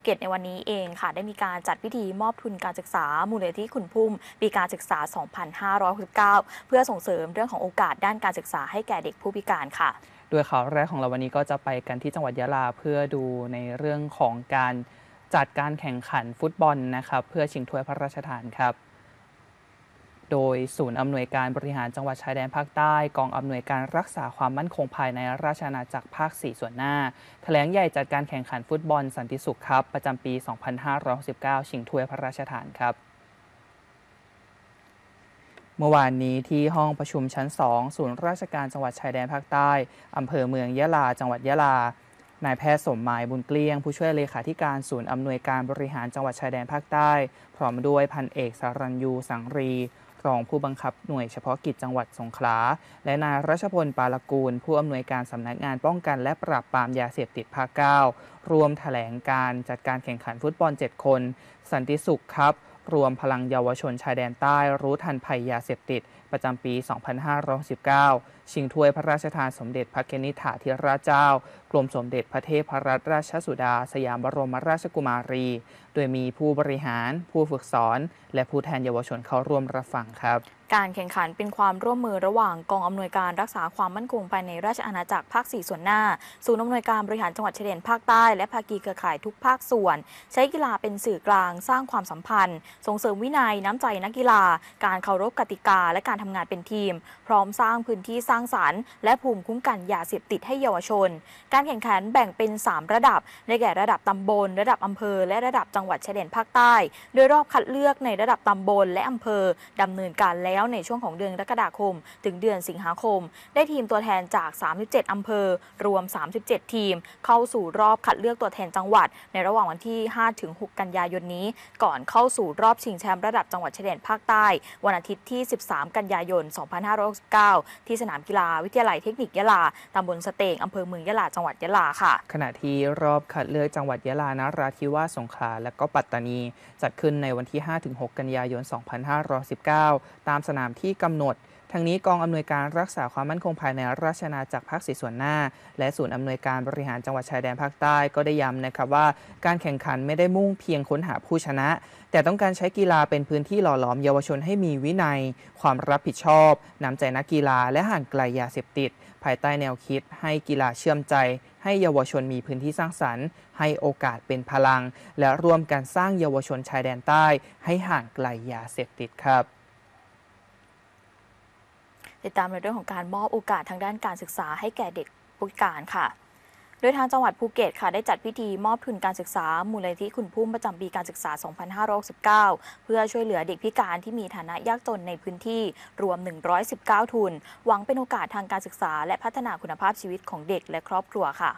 เกตในวันนี้เองค่ะได้มีการจัดพิธีมอบทุนการศึกษามูลนิธิคุณพุ่มปีการศึกษา 2569 เพื่อส่งเสริมเรื่องของโอกาสด้านการศึกษาให้แก่เด็กผู้พิการค่ะโดยข่าวแรกของเราวันนี้ก็จะไปกันที่จังหวัดยะลาเพื่อดูในเรื่องของการจัดการแข่งขันฟุตบอลนะครับเพื่อชิงถ้วยพระราชทานครับโดยศูนย์อำนวยการบริหารจังหวัดชายแดนภาคใต้กองอำนวยการรักษาความมั่นคงภายในราชอาณาจักรภาค 4 ส่วนหน้าแถลงใหญ่จัดการแข่งขันฟุตบอลสันติสุขครับประจำปี 2519 ชิงถ้วยพระราชทานครับเมื่อวานนี้ที่ห้องประชุมชั้น 2 ศูนย์ราชการจังหวัดชายแดนภาคใต้อำเภอเมืองยะลาจังหวัดยะลานายแพทย์สมหมายบุญเกลี้ยงผู้ช่วยเลขาธิการศูนย์อำนวยการบริหารจังหวัดชายแดนภาคใต้พร้อมด้วยพันเอกสรัญยูสังรีรองผู้บังคับหน่วยเฉพาะกิจจังหวัดสงขลาและนายรัชพลปาลกูลผู้อำนวยการสำนักงานป้องกันและปราบปรามยาเสพติดภาค 9 รวมแถลงการจัดการแข่งขันฟุตบอล 7 คนสันติสุขครับรวมพลังเยาวชนชายแดนใต้รู้ทันภัยยาเสพติดประจำปี 2519 ชิงถ้วยพระราชทานสมเด็จพระนิธิถาธิราชเจ้ากรมสมเด็จพระเทพรัตนราชสุดาสยามบรมราชกุมารีโดยมีผู้บริหารผู้ฝึกสอนและผู้แทนเยาวชนเข้าร่วมรับฟังครับการแข่งขันเป็นความร่วมมือระหว่างกองอำนวยการรักษาความมั่นคงภายในราชอาณาจักรภาค 4 ส่วนหน้าศูนย์อำนวยการบริหารจังหวัดชายแดนภาคใต้และภาคีเครือข่ายทุกภาคส่วนใช้กีฬาเป็นสื่อกลางสร้างความสัมพันธ์ส่งเสริมวินัยน้ำใจนักกีฬาการเคารพกติกาและการทำงานเป็นทีมพร้อมสร้างพื้นที่สร้างสรรค์และภูมิคุ้มกันยาเสพติดให้เยาวชนการแข่งขันแบ่งเป็น3ระดับได้แก่ระดับตำบลระดับอำเภอและระดับจังหวัดชายแดนภาคใต้โดยรอบคัดเลือกในระดับตำบลและอำเภอดำเนินการแล้วในช่วงของเดือนกรกฎาคมถึงเดือนสิงหาคมได้ทีมตัวแทนจาก37อำเภอรวม37ทีมเข้าสู่รอบคัดเลือกตัวแทนจังหวัดในระหว่างวันที่5-6 กันยายนนี้ก่อนเข้าสู่รอบชิงแชมป์ระดับจังหวัดชายแดนภาคใต้วันอาทิตย์ที่13กันยายน2569ที่สนามกีฬาวิทยาลัยเทคนิคยะลาตำบลสเตงอำเภอเมืองยะลาจังหวัดยะลาค่ะขณะที่รอบคัดเลือกจังหวัดยะลานราธิวาสสงขลาและก็ปัตตานีจัดขึ้นในวันที่5-6 กันยายน2519ตามสนามที่กำหนดทั้งนี้กองอำนวยการรักษาความมั่นคงภายในราชอาณาจักรภาค 4 ส่วนหน้าและศูนย์อำนวยการบริหารจังหวัดชายแดนภาคใต้ก็ได้ย้ำนะครับว่าการแข่งขันไม่ได้มุ่งเพียงค้นหาผู้ชนะแต่ต้องการใช้กีฬาเป็นพื้นที่หล่อหลอมเยาวชนให้มีวินัยความรับผิดชอบน้ำใจนักกีฬาและห่างไกลยาเสพติดภายใต้แนวคิดให้กีฬาเชื่อมใจให้เยาวชนมีพื้นที่สร้างสรรค์ให้โอกาสเป็นพลังและร่วมกันสร้างเยาวชนชายแดนใต้ให้ห่างไกลยาเสพติดครับติดตามในเรื่องของการมอบโอกาสทางด้านการศึกษาให้แก่เด็กผู้พิการค่ะโดยทางจังหวัดภูเก็ตค่ะได้จัดพิธีมอบทุนการศึกษามูลนิธิคุณพุ่มประจำปีการศึกษา 2569 เพื่อช่วยเหลือเด็กพิการที่มีฐานะยากจนในพื้นที่รวม 119 ทุนหวังเป็นโอกาสทางการศึกษาและพัฒนาคุณภาพชีวิตของเด็กและครอบครัวค่ะ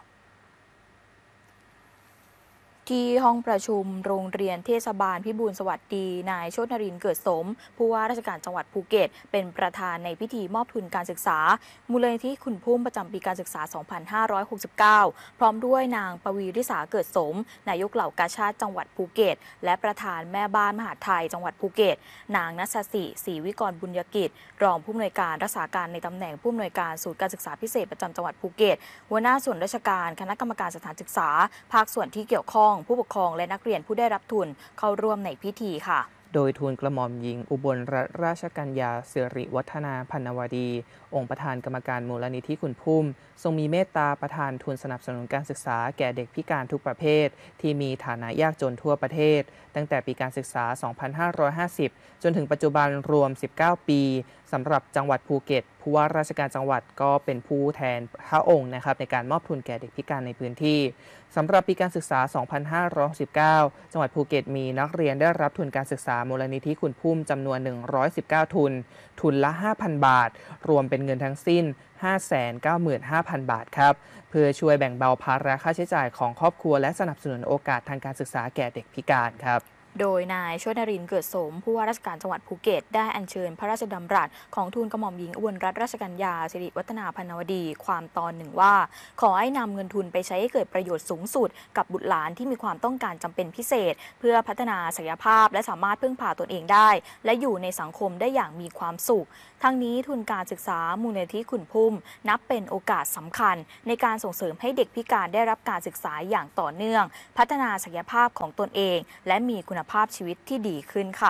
ที่ห้องประชุมโรงเรียนเทศบาลพิบูลสวัสดีนายโชตินรินทร์เกิดสมผู้ว่าราชการจังหวัดภูเก็ตเป็นประธานในพิธีมอบทุนการศึกษามูลนิธิคุณพุ่มประจำปีการศึกษา 2569 พร้อมด้วยนางปวีริษาเกิดสมนายกเหล่ากาชาดจังหวัดภูเก็ตและประธานแม่บ้านมหาดไทยจังหวัดภูเก็ตนางนัสสิศรีวิกรบุญยกิจรองผู้อำนวยการรักษาการในตำแหน่งผู้อำนวยการศูนย์การศึกษาพิเศษประจำจังหวัดภูเก็ตหัวหน้าส่วนราชการคณะกรรมการสถานศึกษาภาคส่วนที่เกี่ยวข้องผู้ปกครองและนักเรียนผู้ได้รับทุนเข้าร่วมในพิธีค่ะโดยทูลกระหม่อมหญิงอุบลรัตนราชกัญญาสิริวัฒนาพันนวดีองค์ประธานกรรมการมูลนิธิคุณพุ่มทรงมีเมตตาประทานทุนสนับสนุนการศึกษาแก่เด็กพิการทุกประเภทที่มีฐานะยากจนทั่วประเทศตั้งแต่ปีการศึกษา 2550 จนถึงปัจจุบันรวม 19 ปีสำหรับจังหวัดภูเก็ตผู้ว่าราชการจังหวัดก็เป็นผู้แทนพระองค์นะครับในการมอบทุนแก่เด็กพิการในพื้นที่สำหรับปีการศึกษา 2519 จังหวัดภูเก็ตมีนักเรียนได้รับทุนการศึกษามูลนิธิคุณพุ่มจำนวน 119 ทุนทุนละ 5,000 บาทรวมเป็นเงินทั้งสิ้น 595,000 บาทครับเพื่อช่วยแบ่งเบาภาระค่าใช้จ่ายของครอบครัวและสนับสนุนโอกาสทางการศึกษาแก่เด็กพิการครับโดยนายชวนรินทร์เกิดสมผู้ว่าราชการจังหวัดภูเก็ตได้อัญเชิญพระราชดำรัสของทูลกระหม่อมหญิงอุบลรัตนราชกัญญาสิริวัฒนาพรรณวดีความตอนหนึ่งว่าขอให้นำเงินทุนไปใช้ให้เกิดประโยชน์สูงสุดกับบุตรหลานที่มีความต้องการจำเป็นพิเศษเพื่อพัฒนาศักยภาพและสามารถพึ่งพาตนเองได้และอยู่ในสังคมได้อย่างมีความสุขทั้งนี้ทุนการศึกษามูลนิธิขุนพุ่มนับเป็นโอกาสสำคัญในการส่งเสริมให้เด็กพิการได้รับการศึกษาอย่างต่อเนื่องพัฒนาศักยภาพของตนเองและมีคุณภาพชีวิตที่ดีขึ้นค่ะ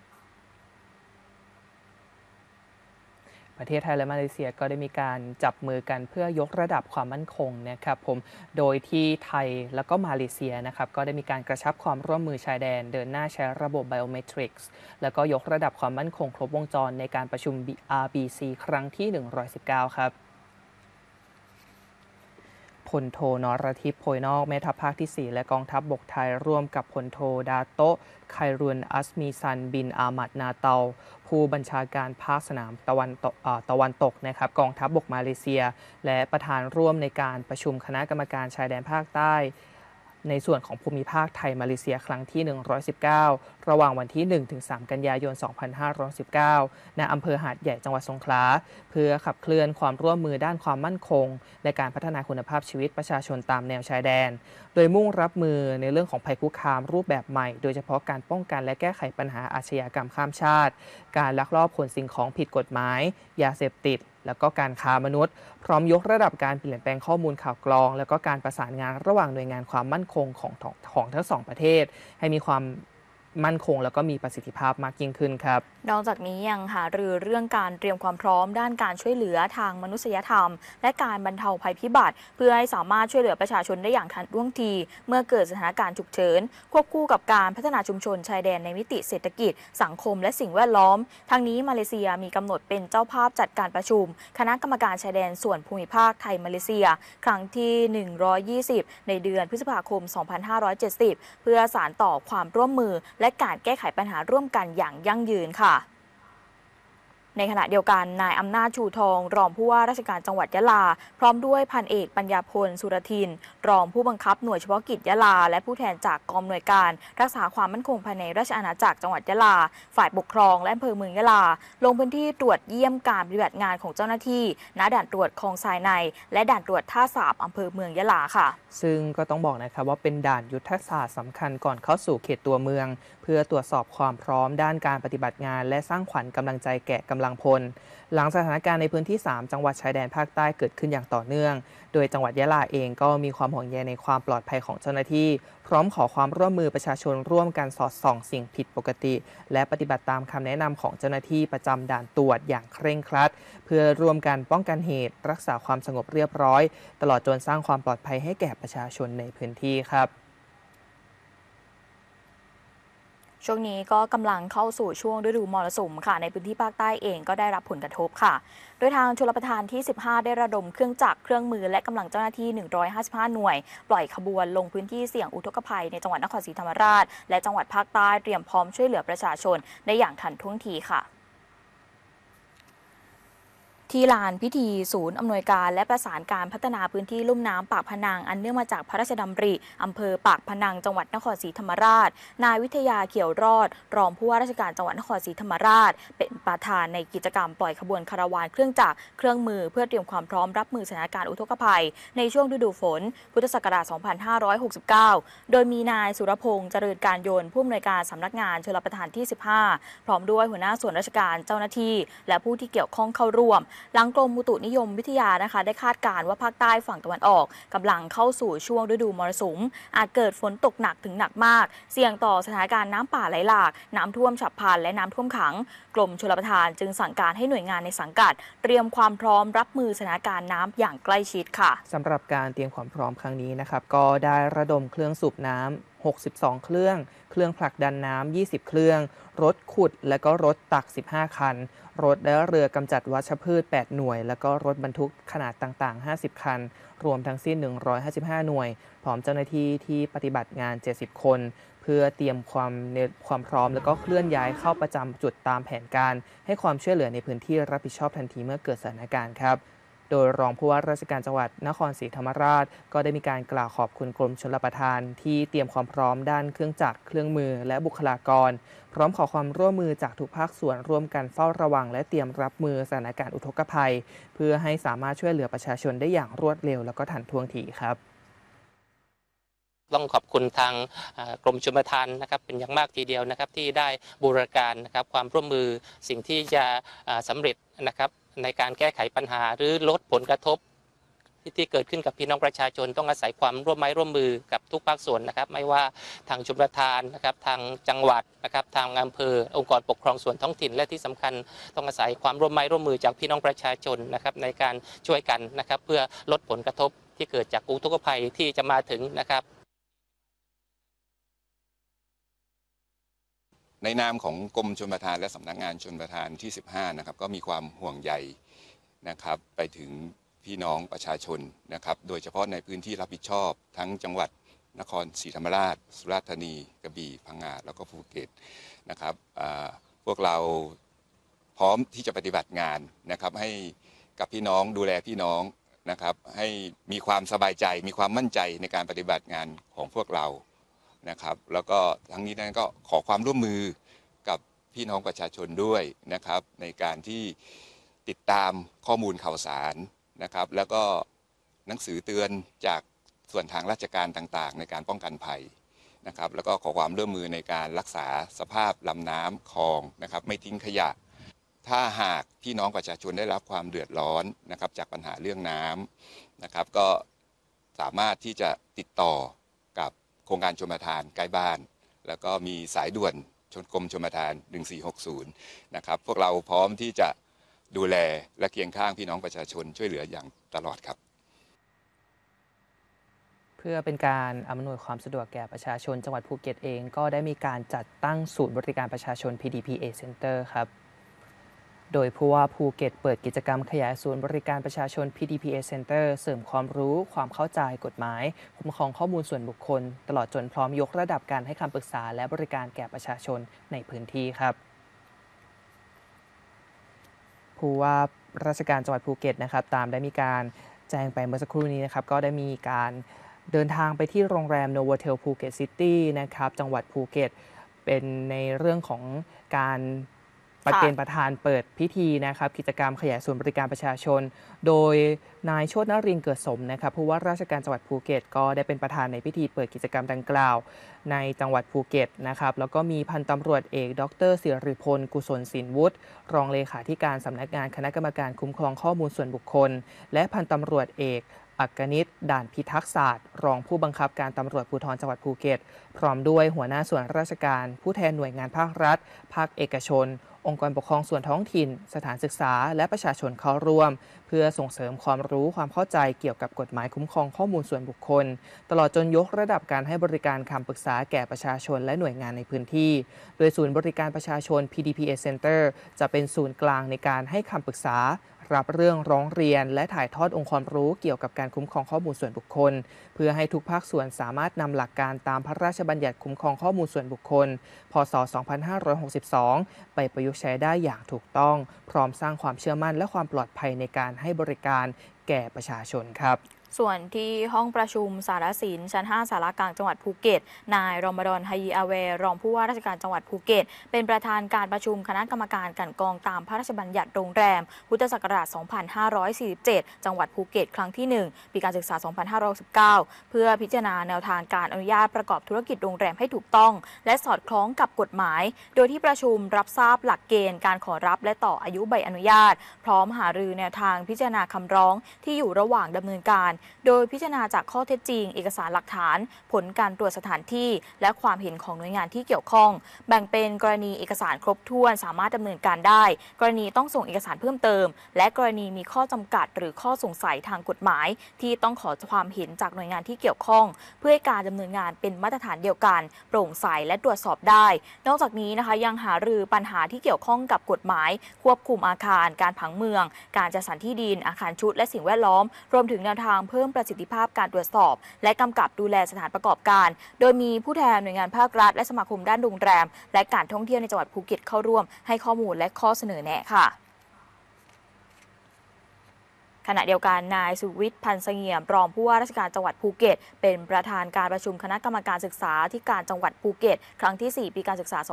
ประเทศไทยและมาเลเซียก็ได้มีการจับมือกันเพื่อยกระดับความมั่นคงนะครับโดยที่ไทยแล้วก็มาเลเซียนะครับก็ได้มีการกระชับความร่วมมือชายแดนเดินหน้าใช้ระบบ Biometrics แล้วก็ยกระดับความมั่นคงครบวงจรในการประชุม RBC ครั้งที่ 119 ครับพลโทนรทิพย์โพยนอกแม่ทัพภาคที่ 4 และกองทัพบบกไทยร่วมกับพลโทดาโตะไครุนอัสมีซันบินอามัดนาเตาผู้บัญชาการภาคสนามตะวันตกนะครับกองทัพบบกมาเลเซียและประธานร่วมในการประชุมคณะกรรมการชายแดนภาคใต้ในส่วนของภูมิภาคไทยมาเลเซียครั้งที่ 119 ระหว่างวันที่ 1-3 กันยายน 2519 ณ อำเภอหาดใหญ่จังหวัดสงขลาเพื่อขับเคลื่อนความร่วมมือด้านความมั่นคงและการพัฒนาคุณภาพชีวิตประชาชนตามแนวชายแดนโดยมุ่งรับมือในเรื่องของภัยคุกคามรูปแบบใหม่โดยเฉพาะการป้องกันและแก้ไขปัญหาอาชญากรรมข้ามชาติการลักลอบขนสิ่งของผิดกฎหมายยาเสพติดแล้วก็การค้ามนุษย์พร้อมยกระดับการเปลี่ยนแปลงข้อมูลข่าวกรองแล้วก็การประสานงานระหว่างหน่วยงานความมั่นคงของทั้งสองประเทศให้มีความมั่นคงแล้วก็มีประสิทธิภาพมากยิ่งขึ้นครับนอกจากนี้ยังหารือเรื่องการเตรียมความพร้อมด้านการช่วยเหลือทางมนุษยธรรมและการบรรเทาภัยพิบัติเพื่อให้สามารถช่วยเหลือประชาชนได้อย่างทันท่วงทีเมื่อเกิดสถานการณ์ฉุกเฉินควบคู่กับการพัฒนาชุมชนชายแดนในมิติเศรษฐกิจสังคมและสิ่งแวดล้อมทั้งนี้มาเลเซียมีกำหนดเป็นเจ้าภาพจัดการประชุมคณะกรรมการชายแดนส่วนภูมิภาคไทยมาเลเซียครั้งที่ 120 ในเดือนพฤษภาคม 2570 เพื่อสานต่อความร่วมมือและการแก้ไขปัญหาร่วมกันอย่างยั่งยืนค่ะในขณะเดียวกันนายอำนาจชูทองรองผู้ว่าราชการจังหวัดยะลาพร้อมด้วยพันเอกปัญญาพลสุรทินรองผู้บังคับหน่วยเฉพาะกิจยะลาและผู้แทนจากกองอำนวยการรักษาความมั่นคงภายในราชอาณาจักรจังหวัดยะลาฝ่ายปกครองและอำเภอเมืองยะลาลงพื้นที่ตรวจเยี่ยมการปฏิบัติงานของเจ้าหน้าที่ณด่านตรวจคลองทรายในและด่านตรวจท่าสาบอำเภอเมืองยะลาค่ะซึ่งก็ต้องบอกนะครับว่าเป็นด่านยุทธศาสตร์สำคัญก่อนเข้าสู่เขตตัวเมืองเพื่อตรวจสอบความพร้อมด้านการปฏิบัติงานและสร้างขวัญกำลังใจแก่กำลังพลหลังสถานการณ์ในพื้นที่ 3 จังหวัดชายแดนภาคใต้เกิดขึ้นอย่างต่อเนื่องโดยจังหวัดยะลาเองก็มีความห่วงใยในความปลอดภัยของเจ้าหน้าที่พร้อมขอความร่วมมือประชาชนร่วมกันสอดส่องสิ่งผิดปกติและปฏิบัติตามคำแนะนำของเจ้าหน้าที่ประจำด่านตรวจอย่างเคร่งครัดเพื่อร่วมกันป้องกันเหตุรักษาความสงบเรียบร้อยตลอดจนสร้างความปลอดภัยให้แก่ประชาชนในพื้นที่ครับช่วงนี้ก็กำลังเข้าสู่ช่วงฤดูมรสุมค่ะในพื้นที่ภาคใต้เองก็ได้รับผลกระทบค่ะโดยทางชลประทานที่ 15 ได้ระดมเครื่องจักรเครื่องมือและกำลังเจ้าหน้าที่ 155 หน่วยปล่อยขบวนลงพื้นที่เสี่ยงอุทกภัยในจังหวัดนครศรีธรรมราชและจังหวัดภาคใต้เตรียมพร้อมช่วยเหลือประชาชนได้อย่างทันท่วงทีค่ะที่ลานพิธีศูนย์อำนวยการและประสานการพัฒนาพื้นที่ลุ่มน้ำปากพนังอันเนื่องมาจากพระราชดำริอำเภอปากพนังจังหวัดนครศรีธรรมราชนายวิทยาเขียวรอดรองผู้ว่าราชการจังหวัดนครศรีธรรมราชเป็นประธานในกิจกรรมปล่อยขบวนคาราวานเครื่องจักรเครื่องมือเพื่อเตรียมความพร้อมรับมือสถานการณ์อุทกภัยในช่วงฤดูฝนพุทธศักราช 2569 โดยมีนายสุรพงษ์เจริญการยนต์ผู้อำนวยการสำนักงานชลประทานที่ 15 พร้อมด้วยหัวหน้าส่วนราชการเจ้าหน้าที่และผู้ที่เกี่ยวข้องเข้าร่วมหลังกรมอุตุนิยมวิทยานะคะได้คาดการณ์ว่าภาคใต้ฝั่งตะวันออกกำลังเข้าสู่ช่วงฤดูมรสุมอาจเกิดฝนตกหนักถึงหนักมากเสี่ยงต่อสถานการณ์น้ำป่าไหลหลากน้ำท่วมฉับพลันและน้ำท่วมขังกรมชลประทานจึงสั่งการให้หน่วยงานในสังกัดเตรียมความพร้อมรับมือสถานการณ์น้ำอย่างใกล้ชิดค่ะสำหรับการเตรียมความพร้อมครั้งนี้นะครับก็ได้ระดมเครื่องสูบน้ำ62 เครื่องผลักดันน้ำ20 เครื่องรถขุดและก็รถตัก15 คันรถและเรือกำจัดวัชพืช8หน่วยแล้วก็รถบรรทุกขนาดต่างๆ50 คันรวมทั้งสิ้น155หน่วยพร้อมเจ้าหน้าที่ที่ปฏิบัติงาน70 คนเพื่อเตรียมความพร้อมแล้วก็เคลื่อนย้ายเข้าประจำจุดตามแผนการให้ความช่วยเหลือในพื้นที่รับผิดชอบทันทีเมื่อเกิดสถานการณ์ครับโโดยรองผู้ว่าราชการจังหวัดนครศรีธรรมราชก็ได้มีการกล่าวขอบคุณกรมชลประทานที่เตรียมความพร้อมด้านเครื่องจักรเครื่องมือและบุคลากรพร้อมขอความร่วมมือจากทุกภาคส่วนร่วมกันเฝ้าระวังและเตรียมรับมือสถานการณ์อุทกภัยเพื่อให้สามารถช่วยเหลือประชาชนได้อย่างรวดเร็วและก็ทันท่วงทีครับต้องขอบคุณทางกรมชลประทานนะครับเป็นอย่างมากทีเดียวนะครับที่ได้บูรณาการนะครับความร่วมมือสิ่งที่จะสำเร็จนะครับในการแก้ไขปัญหาหรือลดผลกระทบที่เกิดขึ้นกับพี่น้องประชาชนต้องอาศัยความร่วมไม้ร่วมมือกับทุกภาคส่วนนะครับไม่ว่าทางชลประทานนะครับทางจังหวัดนะครับทางอำเภอองค์กรปกครองส่วนท้องถิ่นและที่สำคัญต้องอาศัยความร่วมไม้ร่วมมือจากพี่น้องประชาชนนะครับในการช่วยกันนะครับเพื่อลดผลกระทบที่เกิดจากอุทกภัยที่จะมาถึงนะครับในนามของกรมชลประทานและสำนักงานชลประทานที่15นะครับก็มีความห่วงใยนะครับไปถึงพี่น้องประชาชนนะครับโดยเฉพาะในพื้นที่รับผิดชอบทั้งจังหวัดนครศรีธรรมราชสุราษฎร์ธานีกระบี่พังงาแล้วก็ภูเก็ตนะครับพวกเราพร้อมที่จะปฏิบัติงานนะครับให้กับพี่น้องดูแลพี่น้องนะครับให้มีความสบายใจมีความมั่นใจในการปฏิบัติงานของพวกเรานะครับแล้วก็ทั้งนี้นั้นก็ขอความร่วมมือกับพี่น้องประชาชนด้วยนะครับในการที่ติดตามข้อมูลข่าวสารนะครับแล้วก็หนังสือเตือนจากส่วนทางราชการต่างๆในการป้องกันภัยนะครับแล้วก็ขอความร่วมมือในการรักษาสภาพลำน้ำคลองนะครับไม่ทิ้งขยะถ้าหากพี่น้องประชาชนได้รับความเดือดร้อนนะครับจากปัญหาเรื่องน้ำนะครับก็สามารถที่จะติดต่อกับโครงการชลประทานใกล้บ้านแล้วก็มีสายด่วนกรมชลประทาน1460นะครับพวกเราพร้อมที่จะดูแลและเคียงข้างพี่น้องประชาชนช่วยเหลืออย่างตลอดครับเพื่อเป็นการอำนวยความสะดวกแก่ประชาชนจังหวัดภูเก็ตเองก็ได้มีการจัดตั้งศูนย์บริการประชาชน PDPA Center ครับโดยผู้ว่าภูเก็ตเปิดกิจกรรมขยายศูนย์บริการประชาชน PDPA Center เสริมความรู้ความเข้าใจกฎหมายคุ้มครองข้อมูลส่วนบุคคลตลอดจนพร้อมยกระดับการให้คำปรึกษาและบริการแก่ประชาชนในพื้นที่ครับผู้ว่าราชการจังหวัดภูเก็ตนะครับตามได้มีการแจ้งไปเมื่อสักครู่นี้นะครับก็ได้มีการเดินทางไปที่โรงแรม Novotel Phuket City นะครับจังหวัดภูเก็ตเป็นในเรื่องของการเป็นประธานเปิดพิธีนะครับกิจกรรมขยายศูนย์บริการประชาชนโดยนายโชตินรินทร์เกิดสมนะครับผู้ว่าราชการจังหวัดภูเก็ตก็ได้เป็นประธานในพิธีเปิดกิจกรรมดังกล่าวในจังหวัดภูเก็ตนะครับแล้วก็มีพันตำรวจเอกดร.ศิริพลกุศลศิลวุฒิรองเลขาธิการสำนักงานคณะกรรมการคุ้มครองข้อมูลส่วนบุคคลและพันตำรวจเอกอักนิตด่านพิทักษ์ศาสตร์รองผู้บังคับการตำรวจภูธรจังหวัดภูเก็ตพร้อมด้วยหัวหน้าส่วนราชการผู้แทนหน่วยงานภาครัฐภาคเอกชนองค์กรปกครองส่วนท้องถิ่นสถานศึกษาและประชาชนเข้าร่วมเพื่อส่งเสริมความรู้ความเข้าใจเกี่ยวกับกฎหมายคุ้มครองข้อมูลส่วนบุคคลตลอดจนยกระดับการให้บริการคำปรึกษาแก่ประชาชนและหน่วยงานในพื้นที่โดยศูนย์บริการประชาชน PDPA Center จะเป็นศูนย์กลางในการให้คำปรึกษารับเรื่องร้องเรียนและถ่ายทอดองค์ความรู้เกี่ยวกับการคุ้มครองข้อมูลส่วนบุคคลเพื่อให้ทุกภาคส่วนสามารถนำหลักการตามพระราชบัญญัติคุ้มครองข้อมูลส่วนบุคคลพ.ศ. 2562ไปประยุกต์ใช้ได้อย่างถูกต้องพร้อมสร้างความเชื่อมั่นและความปลอดภัยในการให้บริการแก่ประชาชนครับส่วนที่ห้องประชุมสารสินชั้น 5 สารกลางจังหวัดภูเก็ตนายรอมฎอน ฮายีอาเวรองผู้ว่าราชการจังหวัดภูเก็ตเป็นประธานการประชุมคณะกรรมการกลั่นกรองตามพระราชบัญญัติโรงแรมพุทธศักราช 2547 จังหวัดภูเก็ตครั้งที่ 1 ปีการศึกษา 2519 เพื่อพิจารณาแนวทางการอนุญาตประกอบธุรกิจโรงแรมให้ถูกต้องและสอดคล้องกับกฎหมายโดยที่ประชุมรับทราบหลักเกณฑ์การขอรับและต่ออายุใบอนุญาตพร้อมหารือแนวทางพิจารณาคำร้องที่อยู่ระหว่างดำเนินการโดยพิจารณาจากข้อเท็จจริงเอกสารหลักฐานผลการตรวจสถานที่และความเห็นของหน่วยงานที่เกี่ยวข้องแบ่งเป็นกรณีเอกสารครบถ้วนสามารถดำเนินการได้กรณีต้องส่งเอกสารเพิ่มเติมและกรณีมีข้อจำกัดหรือข้อสงสัยทางกฎหมายที่ต้องขอความเห็นจากหน่วยงานที่เกี่ยวข้องเพื่อให้การดำเนินงานเป็นมาตรฐานเดียวกันโปร่งใสและตรวจสอบได้นอกจากนี้นะคะยังหารือปัญหาที่เกี่ยวข้องกับกฎหมายควบคุมอาคารการผังเมืองการจัดสรรที่ดินอาคารชุดและสิ่งแวดล้อมรวมถึงแนวทางเพิ่มประสิทธิภาพการตรวจสอบและกำกับดูแลสถานประกอบการโดยมีผู้แทนหน่วยงานภาครัฐและสมาคมด้านโรงแรมและการท่องเที่ยวในจังหวัดภูเก็ตเข้าร่วมให้ข้อมูลและข้อเสนอแนะค่ะขณะเดียวกันนายสุวิทย์พันธ์เสงี่ยมรองผู้ว่าราชการจังหวัดภูเก็ตเป็นประธานการประชุมคณะกรรมการศึกษาธิการจังหวัดภูเก็ตครั้งที่ 4 ปีการศึกษา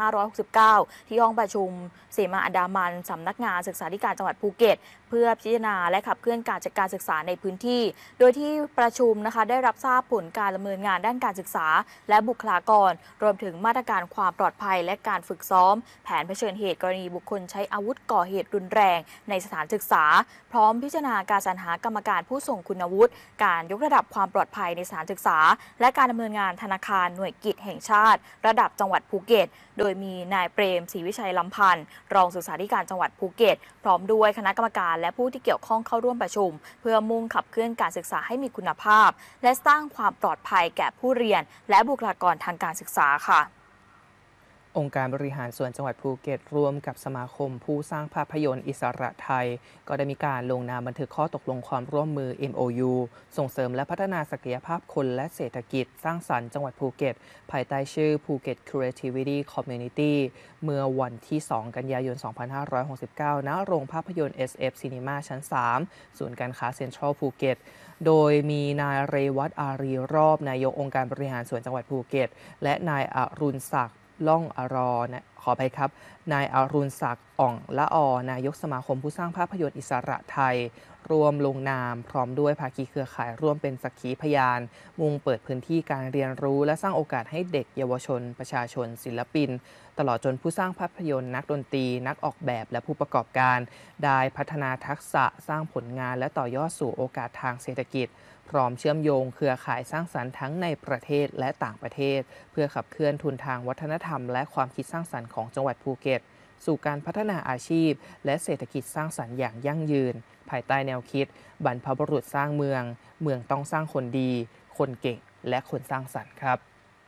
2569 ที่ห้องประชุมเสมาอันดามันสำนักงานศึกษาธิการจังหวัดภูเก็ตเพื่อพิจารณาและขับเคลื่อนการจัดการศึกษาในพื้นที่โดยที่ประชุมนะคะได้รับทราบผลการดำเนินงานด้านการศึกษาและบุคลากรรวมถึงมาตรการความปลอดภัยและการฝึกซ้อมแผนเผชิญเหตุกรณีบุคคลใช้อาวุธก่อเหตุรุนแรงในสถานศึกษาพร้อมพิจารณาการสรรหากรรมการผู้ทรงคุณวุฒิการยกระดับความปลอดภัยในสถานศึกษาและการดำเนินงานธนาคารหน่วยกิจแห่งชาติระดับจังหวัดภูเก็ตโดยมีนายเปรมศรีวิชัยลำพันธ์รองศึกษาธิการจังหวัดภูเก็ตพร้อมด้วยคณะกรรมการและผู้ที่เกี่ยวข้องเข้าร่วมประชุมเพื่อมุ่งขับเคลื่อนการศึกษาให้มีคุณภาพและสร้างความปลอดภัยแก่ผู้เรียนและบุคลากรทางการศึกษาค่ะองค์การบริหารส่วนจังหวัดภูเก็ตร่วมกับสมาคมผู้สร้างภาพยนตร์อิสระไทยก็ได้มีการลงนามบันทึกข้อตกลงความร่วมมือ MOU ส่งเสริมและพัฒนาศักยภาพคนและเศรษฐกิจสร้างสรรค์จังหวัดภูเก็ตภายใต้ชื่อ Phuket Creativity Community เมื่อวันที่ 2 กันยายน 2569 ณ โรงภาพยนตร์ SF Cinema ชั้น 3 ศูนย์การค้าเซ็นทรัลภูเก็ตโดยมีนายเรวัตอารีรอบนายกองค์การบริหารส่วนจังหวัดภูเก็ตและนายอรุณศักดิ์ล่องอรอขออภัยครับนายอรุณศักดิ์อ่องละออนายกสมาคมผู้สร้างภาพยนตร์อิสระไทยรวมลงนามพร้อมด้วยภาคีเครือข่ายร่วมเป็นสักขีพยานมุ่งเปิดพื้นที่การเรียนรู้และสร้างโอกาสให้เด็กเยาวชนประชาชนศิลปินตลอดจนผู้สร้างภาพยนตร์นักดนตรีนักออกแบบและผู้ประกอบการได้พัฒนาทักษะสร้างผลงานและต่อยอดสู่โอกาสทางเศรษฐกิจพร้อมเชื่อมโยงเครือข่ายสร้างสรรค์ทั้งในประเทศและต่างประเทศเพื่อขับเคลื่อนทุนทางวัฒนธรรมและความคิดสร้างสรรค์ของจังหวัดภูเก็ตสู่การพัฒนาอาชีพและเศรษฐกิจสร้างสรรค์อย่างยั่งยืนภายใต้แนวคิดบรรพบุรุษสร้างเมืองเมืองต้องสร้างคนดีคนเก่งและคนสร้างสรรค์ครับ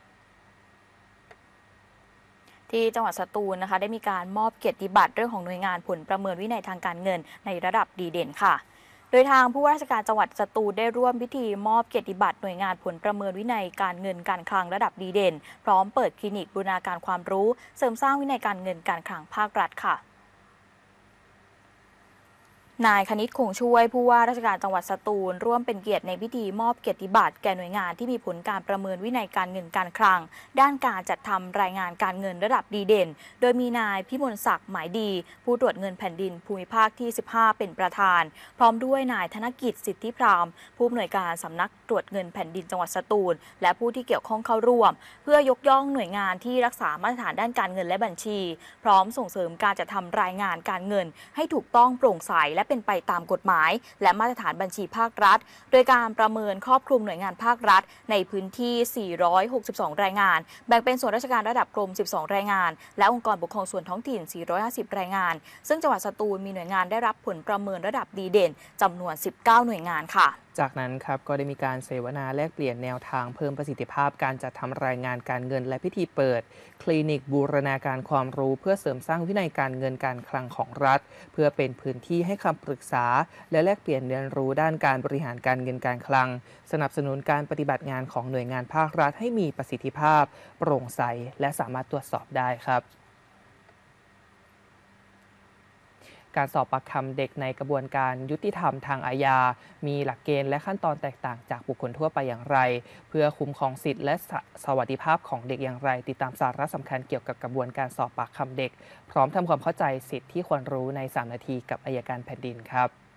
ที่จังหวัดสตูลนะคะได้มีการมอบเกียรติบัตรเรื่องของหน่วยงานผลประเมินวินัยทางการเงินในระดับดีเด่นค่ะโดยทางผู้ว่าราชการจังหวัดสตูลได้ร่วมพิธีมอบเกียรติบัตรหน่วยงานผลประเมินวินัยการเงินการคลังระดับดีเด่นพร้อมเปิดคลินิกบูรณาการความรู้เสริมสร้างวินัยการเงินการคลังภาครัฐค่ะนายคณิตคงช่วยผู้ว่าราชการจังหวัดสตูลร่วมเป็นเกียรติในพิธีมอบเกียรติบัตรแก่หน่วยงานที่มีผลการประเมินวินัยการเงินการคลังด้านการจัดทำรายงานการเงินระดับดีเด่นโดยมีนายพิมลศักดิ์หมายดีผู้ตรวจเงินแผ่นดินภูมิภาคที่ 15 เป็นประธานพร้อมด้วยนายธนกิจสิทธิพรามผู้อำนวยการสำนักตรวจเงินแผ่นดินจังหวัดสตูลและผู้ที่เกี่ยวข้องเข้าร่วมเพื่อยกย่องหน่วยงานที่รักษามาตรฐานด้านการเงินและบัญชีพร้อมส่งเสริมการจัดทำรายงานการเงินให้ถูกต้องโปร่งใสและเป็นไปตามกฎหมายและมาตรฐานบัญชีภาครัฐโดยการประเมินครอบคลุมหน่วยงานภาครัฐในพื้นที่ 462 รายงานแบ่งเป็นส่วนราชการระดับกรม 12 รายงานและองค์กรปกครองส่วนท้องถิ่น 450 รายงานซึ่งจังหวัดสตูลมีหน่วยงานได้รับผลประเมินระดับดีเด่นจำนวน 19 หน่วยงานค่ะจากนั้นครับก็ได้มีการเสวนาแลกเปลี่ยนแนวทางเพิ่มประสิทธิภาพการจัดทำรายงานการเงินและพิธีเปิดคลินิกบูรณาการความรู้เพื่อเสริมสร้างวินัยการเงินการคลังของรัฐเพื่อเป็นพื้นที่ให้คำปรึกษาและแลกเปลี่ยนเรียนรู้ด้านการบริหารการเงินการคลังสนับสนุนการปฏิบัติงานของหน่วยงานภาครัฐให้มีประสิทธิภาพโปร่งใสและสามารถตรวจสอบได้ครับการสอบปากคำเด็กในกระบวนการยุติธรรมทางอาญามีหลักเกณฑ์และขั้นตอนแตกต่างจากบุคคลทั่วไปอย่างไรเพื่อคุ้มครองสิทธิและสวัสดิภาพของเด็กอย่างไรติดตามสาระสำคัญเกี่ยวกับกระบวนการสอบปากคำเด็กพร้อมทำความเข้าใจสิทธิที่ควรรู้ใน3 นาทีกับอัยการแผ่นดินครับ